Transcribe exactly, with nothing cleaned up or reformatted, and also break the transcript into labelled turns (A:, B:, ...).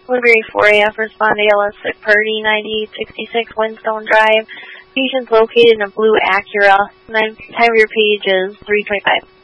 A: Woodbury four A F, respond to A L S sick party, ninety-eight sixty-six Windstone Drive. Patient's located in a blue Acura. Time of your page is three twenty-five.